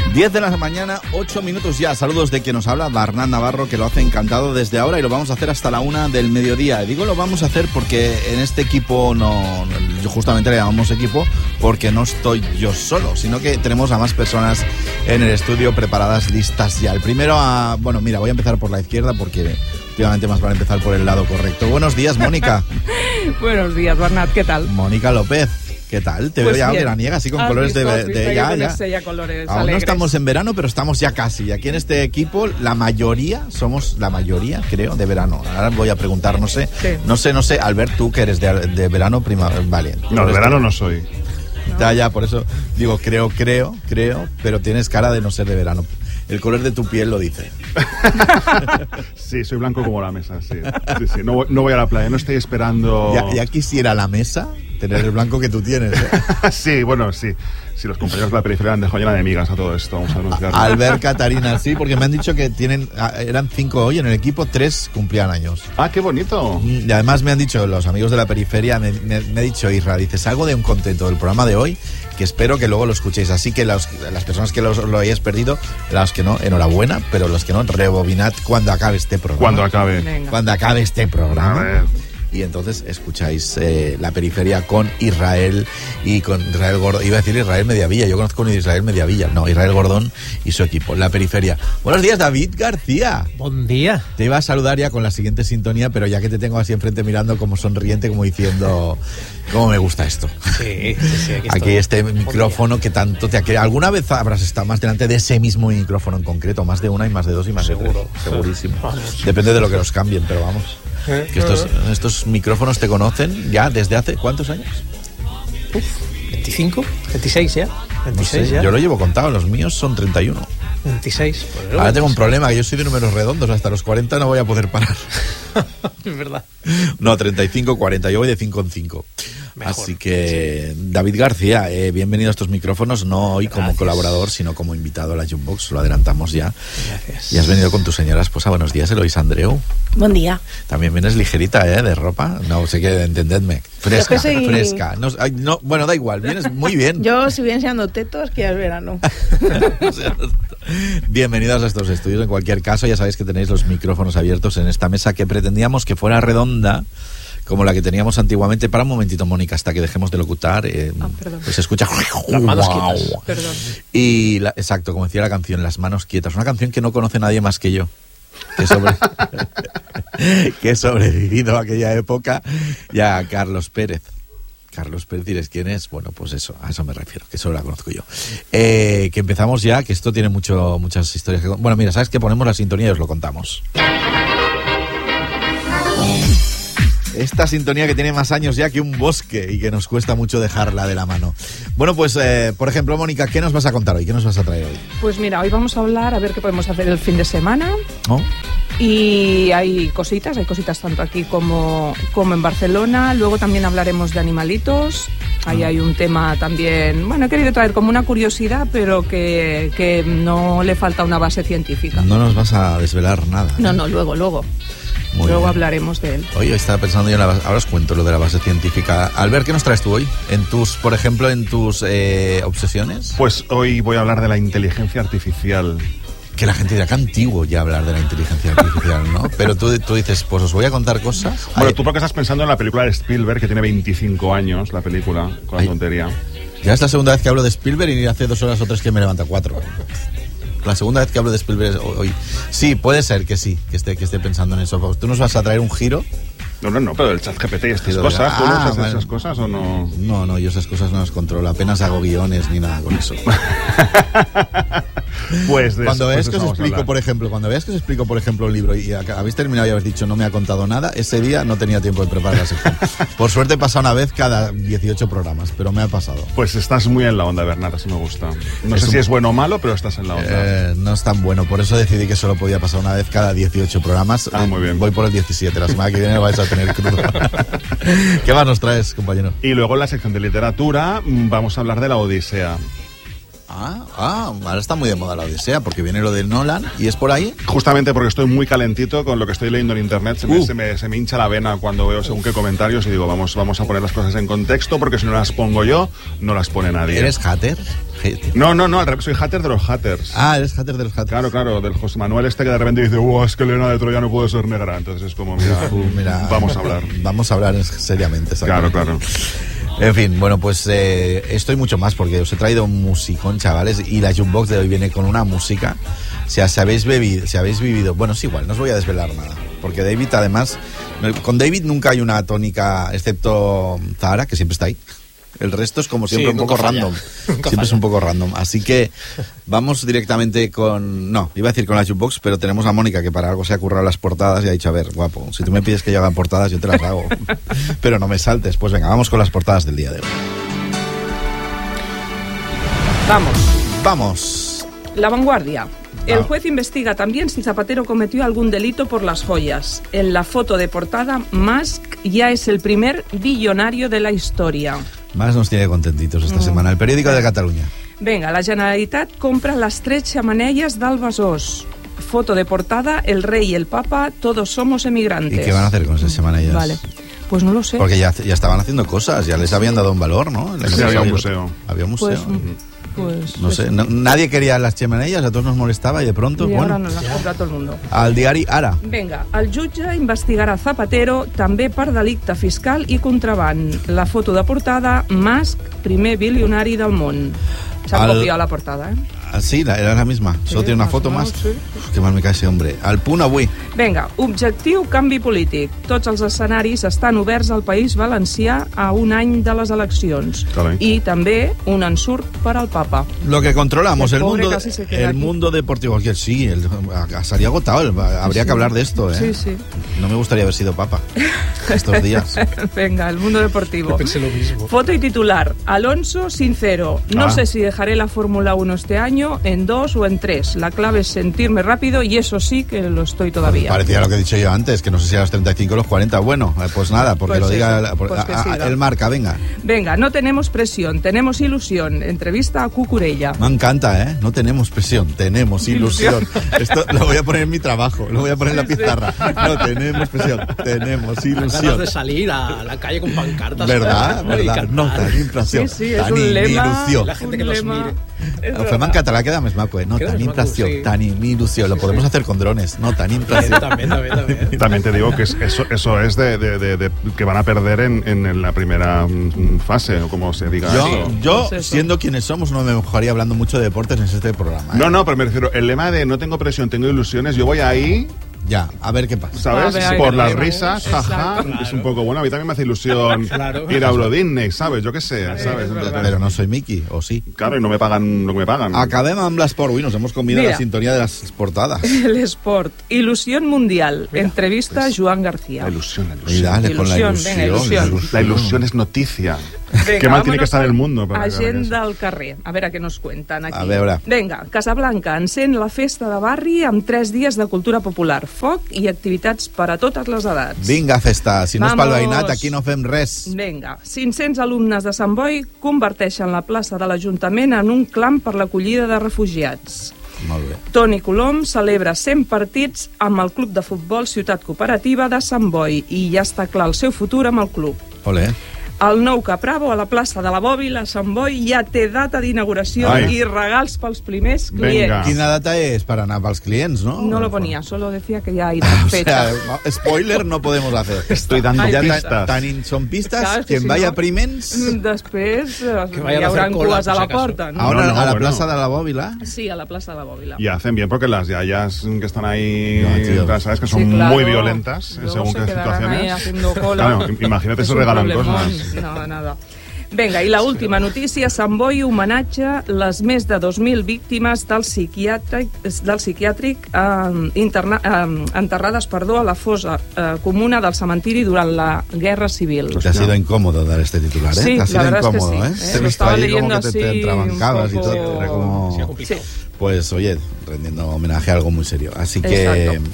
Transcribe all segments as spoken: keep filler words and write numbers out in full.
diez de la mañana, ocho minutos ya. Saludos de quien nos habla, Bernat Navarro, que lo hace encantado desde ahora y lo vamos a hacer hasta la una del mediodía. Digo lo vamos a hacer porque en este equipo no, yo justamente le llamamos equipo porque no estoy yo solo, sino que tenemos a más personas en el estudio preparadas, listas ya. El primero, a, bueno, mira, voy a empezar por la izquierda porque últimamente más para empezar por el lado correcto. Buenos días, Mónica. Buenos días, Bernat, ¿qué tal? Mónica López. ¿Qué tal? Te pues veo ya bien. veraniega, así con ¿Has colores visto, de, has de, visto? de ya, Yo ya. con ya colores Aún alegres. no estamos en verano, pero estamos ya casi. Aquí en este equipo, la mayoría, somos la mayoría, creo, de verano. Ahora voy a preguntar, no sé, Sí. no sé, no sé, Albert, tú que eres de, de verano, primavera, vale. No, de verano no soy. Ya, ya, por eso digo, creo, creo, creo, pero tienes cara de no ser de verano. El color de tu piel lo dice. Sí, soy blanco como la mesa, sí. sí, sí. No, no voy a la playa, no estoy esperando... Ya, ya quisiera la mesa tener el blanco que tú tienes, ¿eh? Sí, bueno, sí. Si los compañeros de la periferia han dejado llena de migas a todo esto, vamos a anunciarlo. Albert, Catarina, sí, porque me han dicho que tienen, eran cinco hoy en el equipo, tres cumplían años. Ah, qué bonito. Y además me han dicho los amigos de la periferia, me, me, me ha dicho Isra, dices algo de un contento del programa de hoy que espero que luego lo escuchéis. Así que los, las personas que los, lo hayáis perdido, las que no, enhorabuena, pero los que no, rebobinad cuando acabe este programa. Cuando acabe. Venga. Cuando acabe este programa. A ver. Y entonces escucháis eh, la periferia con Israel y con Israel Gordón. Iba a decir Israel Mediavilla, yo conozco un Israel Mediavilla. No, Israel Gordón y su equipo, la periferia. Buenos días, David García. Buen día. Te iba a saludar ya con la siguiente sintonía, pero ya que te tengo así enfrente mirando como sonriente, como diciendo, ¿cómo me gusta esto? Sí, sí, sí, aquí estoy. Aquí este Buen micrófono día. que tanto te ha querido. ¿Alguna vez habrás estado más delante de ese mismo micrófono en concreto? Más de una y más de dos y más Seguro. de tres. Segurísimo. Vamos. Depende de lo que los cambien, pero vamos. ¿Eh? Que estos, estos micrófonos te conocen ya desde hace ¿cuántos años? Uf, veinticinco, veintiséis ya. No veintiséis sé, ya. yo lo llevo contado, los míos son treinta y uno. veintiséis. Pues luego, Ahora tengo un problema, que yo soy de números redondos, hasta los cuarenta no voy a poder parar. Es verdad. No, treinta y cinco, cuarenta, yo voy de cinco en cinco. Mejor. Así que, David García, eh, bienvenido a estos micrófonos, no hoy como Gracias. colaborador, sino como invitado a la Jukebox, lo adelantamos ya. Gracias. Y has venido con tu señora esposa. Buenos días, Eloís Andreu. Buen día. También vienes ligerita, ¿eh? De ropa. No sé qué, entendedme. Fresca, Yo que soy- fresca. No, ay, no, bueno, da igual, vienes muy bien. Yo, si voy enseñando tetos, que ya es verano. O sea, bienvenidos a estos estudios. En cualquier caso, ya sabéis que tenéis los micrófonos abiertos en esta mesa que pretendíamos que fuera redonda, como la que teníamos antiguamente. Para un momentito, Mónica, hasta que dejemos de locutar. Eh, Ah, perdón. pues se escucha. Las manos Guau. quietas. Perdón. Y la- exacto, como decía la canción, Las manos quietas. Una canción que no conoce nadie más que yo. Que, sobre... que he sobrevivido a aquella época. Ya a Carlos Pérez. Carlos Pérez, ¿diréis quién es? Bueno, pues eso, a eso me refiero, que solo la conozco yo. Eh, que empezamos ya, que esto tiene mucho, muchas historias. Que... Bueno, mira, ¿sabes qué? Ponemos la sintonía y os lo contamos. Esta sintonía que tiene más años ya que un bosque y que nos cuesta mucho dejarla de la mano. Bueno, pues, eh, por ejemplo, Mónica, ¿qué nos vas a contar hoy? ¿Qué nos vas a traer hoy? Pues mira, hoy vamos a hablar a ver qué podemos hacer el fin de semana. ¿No? Y hay cositas, hay cositas tanto aquí como, como en Barcelona. Luego también hablaremos de animalitos. Ahí hay un tema también, bueno, he querido traer como una curiosidad, pero que, que no le falta una base científica. No nos vas a desvelar nada. No, no, luego, luego. Muy luego bien. hablaremos de él. Hoy estaba pensando yo en la base, ahora os cuento lo de la base científica. Albert, ¿qué nos traes tú hoy? En tus, por ejemplo, en tus eh, obsesiones. Pues hoy voy a hablar de la inteligencia artificial. Que la gente dirá que antiguo ya hablar de la inteligencia artificial, ¿no? Pero tú, tú dices, pues os voy a contar cosas. Bueno, Ay, tú porque estás pensando en la película de Spielberg, que tiene veinticinco años, la película, con la Ay. tontería. Ya es la segunda vez que hablo de Spielberg y hace dos horas o tres que me levanta cuatro. La segunda vez que hablo de Spielberg hoy. Sí, puede ser que sí, que esté, que esté pensando en eso. ¿Tú nos vas a traer un giro? No, no, no, pero el chat G P T y estas Giro de- cosas, ¿tú no Ah, usas vale. esas cosas o no? No, no, yo esas cosas no las controlo. Apenas hago guiones ni nada con eso. Pues de Cuando eso, veas pues que os vamos a explico, hablar. por ejemplo, cuando veas que os explico, por ejemplo, un libro y ac- habéis terminado y habéis dicho no me ha contado nada, ese día no tenía tiempo de preparar la sección. Por suerte pasa una vez cada dieciocho programas, pero me ha pasado. Pues estás muy en la onda, Bernat, así me gusta. No Es sé un- si es bueno o malo, pero estás en la onda. Eh, no es tan bueno, por eso decidí que solo podía pasar una vez cada dieciocho programas. Ah, muy bien. Voy por el diecisiete, la semana que viene vais a tener crudo. ¿Qué más nos traes, compañero? Y luego en la sección de literatura mm, vamos a hablar de la Odisea. Ah, ah, ahora está muy de moda la Odisea, porque viene lo de Nolan y es por ahí. Justamente porque estoy muy calentito con lo que estoy leyendo en internet, se me, Uh. se me, se me hincha la vena cuando veo según qué comentarios y digo, vamos, vamos a poner las cosas en contexto, porque si no las pongo yo, no las pone nadie. ¿Eres hater? Hater. No, no, no, al revés, soy hater de los haters. Ah, eres hater de los haters. Claro, claro, del José Manuel este que de repente dice, wow, es que Elena de Troya no puede ser negra. Entonces es como, mira, Uh, mira, vamos a hablar. Vamos a hablar seriamente. Claro, claro. En fin, bueno, pues eh, estoy mucho más porque os he traído un musicón, chavales, y la jukebox de hoy viene con una música. O sea, si habéis bebido, si habéis vivido, bueno, es igual, no os voy a desvelar nada, porque David, además, con David nunca hay una tónica, excepto Zahara, que siempre está ahí. El resto es como siempre Sí, un poco nunca falla. random. Nunca Siempre es falla. un poco random. Así que vamos directamente con... No, iba a decir con la jukebox, pero tenemos a Mónica que para algo se ha currado las portadas y ha dicho, a ver, guapo, si tú me pides que yo haga portadas, yo te las hago. Pero no me saltes. Pues venga, vamos con las portadas del día de hoy. Vamos. Vamos. La Vanguardia. El Ah. juez investiga también si Zapatero cometió algún delito por las joyas. En la foto de portada, Musk ya es el primer billonario de la historia. Más nos tiene contentitos esta Mm. semana. El periódico de Cataluña. Venga, la Generalitat compra las tres xamanillas del Besòs. Foto de portada, el rey y el papa, todos somos emigrantes. ¿Y qué van a hacer con esas semanillas? Vale. Pues no lo sé. Porque ya, ya estaban haciendo cosas, ya les habían dado un valor, ¿no? Les Sí, había un había- museo. Había un museo. Pues, pues, No sé, no- nadie quería las chimenellas, a todos nos molestaba y de pronto, Y ahora bueno, nos las compra todo el mundo. al diari Ara. Vinga, el jutge investigarà Zapatero també per delicte fiscal i contraban. La foto de portada, Musk, primer bilionari del món. S'ha El- copiat la portada, eh? Ah, sí, la- era la misma. Solo tiene una más foto o más. menos, sí. Uf, qué mal me cae ese hombre. Al punt avui. Vinga, objectiu canvi polític. Tots els escenaris estan oberts al País Valencià a un any de les eleccions. Carai. I també un ensurt per al papa. Lo que controlamos, El el pobre mundo, casi se queda el aquí. mundo deportivo. Que sí, el, a- salía agotado. el- habría que hablar de esto, ¿eh? Sí, sí. No me gustaría haber sido papa estos días. Venga, el mundo deportivo. Yo pensé lo mismo. Foto y titular. Alonso sincero. No Ah. sé si dejaré la Fórmula uno este año, en dos o en tres. La clave es sentirme rápido y eso sí que lo estoy todavía. Parecía lo que he dicho yo antes, que no sé si a los treinta y cinco o los cuarenta. Bueno, eh, pues nada, porque Pues lo diga eso, el- por- pues que a- a- siga. el marca, venga. Venga, no tenemos presión, tenemos ilusión. Entrevista a Cucurella. Me encanta, ¿eh? No tenemos presión, tenemos ilusión. Esto lo voy a poner en mi trabajo, lo voy a poner en la Sí, sí. pizarra. No tenemos presión, tenemos Ganas ilusión. de salir a la calle con pancartas. ¿Verdad? Y ¿Verdad? cantar. No tenim pressió. Sí, sí, és tenim un lema... il·lusió. La gente un que nos lema- mire. És Ho fem en verdad. català, queda més maco, eh? No Queda tenim més maco, pressió, sí. tenim il·lusió. Lo podemos hacer con drones. No tenim pressió. También, también, también. También te digo que es- eso, eso es de, de- de- de- que van a perder en, en la primera mm, fase, o como se diga Yo, eso. yo Pues eso. siendo quienes somos, no me mojaría hablando mucho de deportes en este programa. ¿eh? No, no, pero me refiero, el lema de no tengo presión, tengo ilusiones, yo voy ahí, Ya, a ver qué pasa. ¿sabes? A ver, Por a las ver, risas, jaja, exacto. es un poco bueno. A mí también me hace ilusión Claro. ir a Euro Disney, ¿sabes? Yo qué sé, ¿sabes? es verdad. Pero no soy Mickey, ¿o sí? Claro, y no me pagan lo que me pagan. Acabem amb l'esport. Uy, nos hemos comido Mira. la sintonía de las portadas. El Sport. Ilusión mundial. Entrevista a Joan García. La ilusión, la Y ilusión. dale con la Ilusión, ilusión. venga, ilusión. La ilusión es noticia. Venga, Qué mal tiene vámonos que estar el con mundo. para que Agenda veas. al carrer. A veure què nos cuenten aquí. A veure. Vinga, Casablanca encén la festa de barri amb tres dies de cultura popular, foc i activitats per a totes les edats. Vinga, festa. Si no és pel Vamos. veïnat, aquí no fem res. Vinga, cinc-cents alumnes de Sant Boi converteixen la plaça de l'Ajuntament en un clam per l'acollida de refugiats. Molt bé. Toni Colom celebra cent partits amb el club de futbol Ciutat Cooperativa de Sant Boi i ja està clar el seu futur amb el club. Ole. El nou Capravo a la plaça de la Bòbila a Sant Boi ja té data d'inauguració Ai. i regals pels primers Vinga. clients. Quina data és per anar pels clients, no? No lo ponía, solo decía que ya hay O fecha. sea, spoiler no podemos hacer. Estoy dando Ay, Ya pistas. tan, tan son pistas, Claro, es que quien si vaya no- primens... Després eh, Que vayan hi a hacer haurà cola, cues a por si la acaso. porta. ¿no? Ahora No, no, a la bueno. plaza de la Bóvila. Sí, a la plaça de la Bòbila. Y hacen bien porque las yayas que están ahí, No, tío. ¿sabes? Que Sí, son claro. muy violentas en Luego según se qué quedarán ahí situaciones. haciendo cola. Claro, imagínate Es si un regalan problemón. cosas. No, nada. Vinga, i la última notícia, Sant Boi homenatja les més de dos mil víctimes del psiquiàtric, del psiquiàtric eh, interna, eh, enterrades perdó, a la fosa eh, comuna del cementiri durant la Guerra Civil. Te ha sido incómodo dar este titular, ¿eh? Sí, Te ha la sido verdad es que incómodo, sí, ¿eh? ¿eh? Te he Lo visto estaba ahí como leyendo que te, te así entrabancabas un y todo. poco- Era como... Sí, complicado. Pues, oye, rendiendo homenaje a algo muy serio. Así que... Exacto.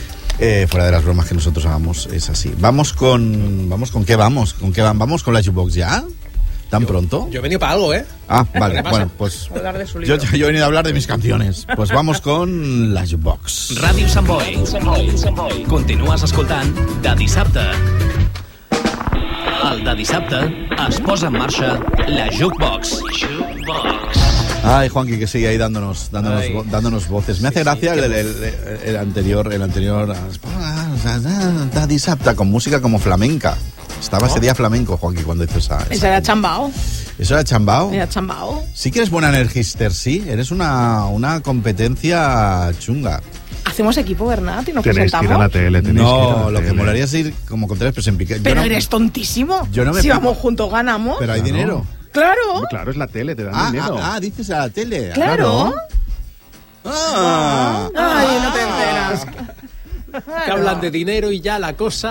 Eh, fuera de las bromas que nosotros hagamos, es así. Vamos con... ¿Vamos con qué vamos? ¿Con qué van? ¿Vamos con la jukebox ya? ¿Tan pronto? Yo he venido para algo, ¿eh? Ah, vale, ¿Qué pasa? bueno, pues Hablar de su yo, libro. yo he venido a hablar de mis canciones. Pues vamos con la Jukebox. Ràdio Sant Boi. Continues escoltant de dissabte. El de dissabte es posa en marxa la Jukebox. Jukebox. Ay, Juanqui, que sigue ahí dándonos, dándonos, Ay. vo- dándonos voces. Me hace Sí, gracia sí, el, qué el, el, el anterior, el anterior, da disapta, con música como flamenca. Estaba ese día flamenco, Juanqui, cuando hizo esa. esa Esa era chambao. ¿Eso era chambao? Era chambao. Sí que eres buena energister, sí. Eres una, una competencia chunga. Hacemos equipo, Bernat, y nos Tenéis que ir a la presentamos. tele, tenéis que ir a No, la lo que tele. molaría es ir como con tres, pero en pique. Yo Pero no- eres tontísimo. Yo no me si pico. vamos juntos, ganamos. Pero hay Claro. dinero. Claro. Claro, es la tele, te dan Ah, dinero. ah, ah, dices a la tele. Claro. Ah. Ay, no te enteras. Que hablan de dinero y ya la cosa...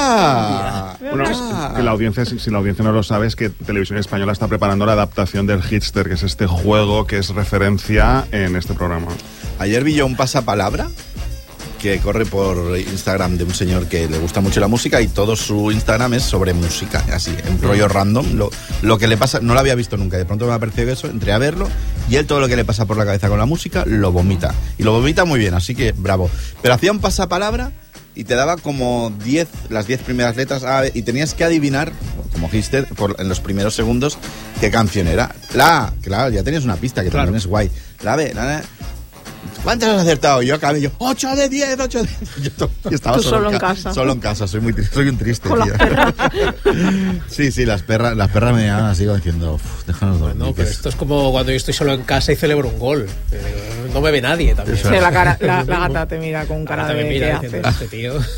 Ah. Bueno, es Ah. que la audiencia, si si la audiencia no lo sabe, es que Televisión Española está preparando la adaptación del Hitster, que es este juego que es referencia en este programa. Ayer vi yo un pasapalabra que corre por Instagram de un señor que le gusta mucho la música y todo su Instagram es sobre música, así, en rollo random. Lo, lo que le pasa, no lo había visto nunca, de pronto me ha parecido eso, entré a verlo y él todo lo que le pasa por la cabeza con la música lo vomita. Y lo vomita muy bien, así que bravo. Pero hacía un pasapalabra y te daba como diez, las diez primeras letras A, B, y tenías que adivinar, como Hister, por, en los primeros segundos, qué canción era. La A, claro, ya tenías una pista que Claro. también es guay. La B, la A. ¿Cuántas has acertado? Yo acabé yo, ocho de diez, ocho de diez. Yo to- yo estaba Tú solo en ca- casa. Solo en casa, soy muy triste, soy un triste, Con las tío. perras. Sí, sí, las perras, las perras me llaman así como diciendo, "Uf, déjanos dormir. No, que pero es- esto es como cuando yo estoy solo en casa y celebro un gol. Eh, No me ve nadie también. Eso Sí, la, cara, la, la gata te mira con cara Ahora de también ¿qué mira haces? diciendo, este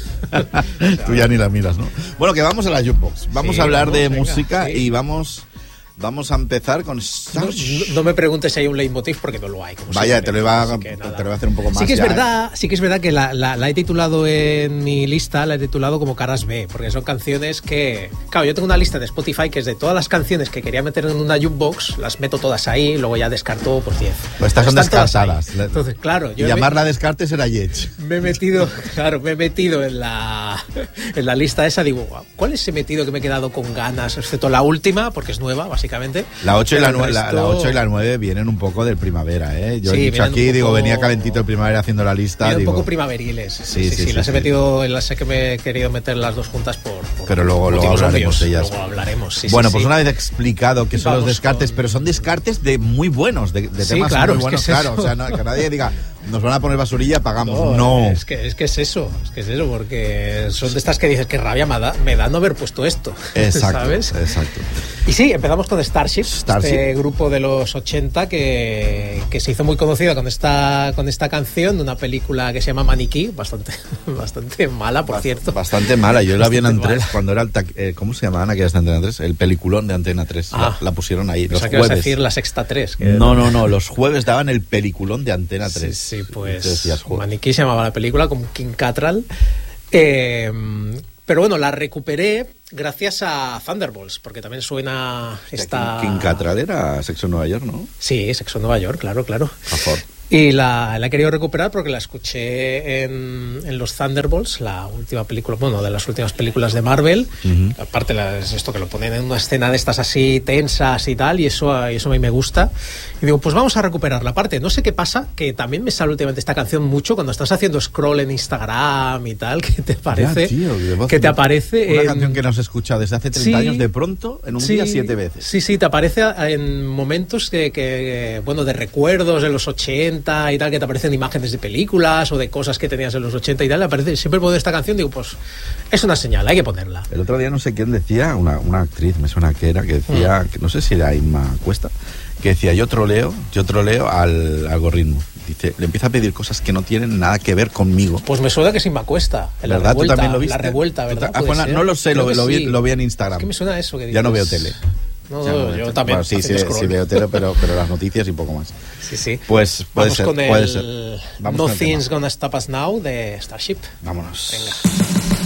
tío... Tú ya ni la miras, ¿no? Bueno, que vamos a la jukebox. Vamos Sí, a hablar vamos, de venga, música sí. y vamos, vamos a empezar con No, Starship. no- no me preguntes si hay un leitmotiv porque no lo hay. como Vaya, siempre. te lo iba a- Así que nada. te lo voy a hacer un poco más Sí que es ya, ¿eh? verdad, sí que es verdad que la, la- la he titulado en mi lista, la he titulado como Caras B, porque son canciones que, claro, yo tengo una lista de Spotify que es de todas las canciones que quería meter en una jukebox, las meto todas ahí, luego ya descarto por diez. Pues estas son Están todas ahí. descartadas. Entonces, claro, Y yo me- llamarla descartes era Yech. me he metido, claro, me he metido en la, en la lista esa, digo, "Guau, ¿cuáles he metido que me he quedado con ganas? Excepto la última, porque es nueva, básicamente. La ocho y la, Pero el nue- la, resto- la ocho y la nueve vienen un poco del primavera, ¿eh? Yo Sí, he dicho vienen un aquí, digo, poco- venía calentito el primavera haciendo la lista. Vienen un Digo, poco primaveriles. Sí, Sí, sí, sí, sí, sí, las sí. he metido, en las sé que me he querido meter las dos juntas por, por Pero luego- luego motivos hablaremos obvios. de ellas. Luego hablaremos, sí, bueno, sí, pues sí. una vez explicado que son Vamos los descartes, con- pero son descartes de muy buenos, de, de Sí, temas claro, muy es que buenos, es claro. eso. O sea, no- que nadie diga, nos van a poner basurilla, pagamos. No. Es que, es que es eso, es que es eso, porque son de estas que dices que rabia me da, me da no haber puesto esto. Exacto, ¿Sabes? exacto. Y sí, empezamos con Starship, Starship. este grupo de los ochenta que, que se hizo muy conocido con esta, con esta canción de una película que se llama Maniquí, bastante, bastante mala, por cierto. Bastante mala. Yo la vi en Bastante Antena tres mala. cuando era el. ta- eh, ¿Cómo se llamaban aquellas de Antena tres? El peliculón de Antena tres. Ah. La, la pusieron ahí. O Los sea, que vas a jueves. decir la Sexta tres. Que No, no, no. Los jueves daban el peliculón de Antena Sí, tres. sí, Entonces pues decías, "Joder". Maniquí se llamaba la película, con King Cattrall. Eh, pero bueno, la recuperé gracias a Thunderbolts, porque también suena esta... King Cattrall era Sexo en Nueva York, ¿no? Sí, Sexo en Nueva York, claro, claro. Por favor. Y la, la he querido recuperar porque la escuché en, en los Thunderbolts, la última película, bueno, de las últimas películas de Marvel. Ujú. Aparte, la- es esto que lo ponen en una escena de estas así tensas y tal, y eso, y eso a mí me gusta. Y digo, pues vamos a recuperarla. Aparte, no sé qué pasa, que también me sale últimamente esta canción mucho cuando estás haciendo scroll en Instagram y tal, que te aparece. Ya, tío, de voz- que te aparece. Una en- canción que no se escucha desde hace treinta Sí. años, de pronto, en un Sí, día, siete veces. Sí, sí, te aparece en momentos que, que, bueno, de recuerdos de los ochenta y tal, que te aparecen imágenes de películas o de cosas que tenías en los ochenta y tal. Aparece, siempre pongo esta canción, digo, pues es una señal, hay que ponerla. El otro día no sé quién decía, una, una actriz, me suena que era, que decía, Mm. que no sé si era Inma Cuesta, que decía, yo troleo, yo troleo al algoritmo. Dice, le empieza a pedir cosas que no tienen nada que ver conmigo. Pues me suena que es Inmacuesta. En la ¿Verdad? ¿Tú revuelta, también lo viste? La revuelta, ¿Tú ¿verdad? ta- ah, Puede bueno, ser. no lo sé, Creo lo, que lo vi, sí. lo vi en Instagram. Es que me suena eso. Que Ya no veo dices- tele. No, Ya no no, veo yo tele. también. Bueno, sí, sí, haciendo sí scroll. veo tele, pero, pero las noticias y poco más. Sí, sí. Pues puede Vamos ser, con puede el ser. Vamos con el Nothing's tema. Gonna Stop Us Now de Starship. Vámonos. Venga.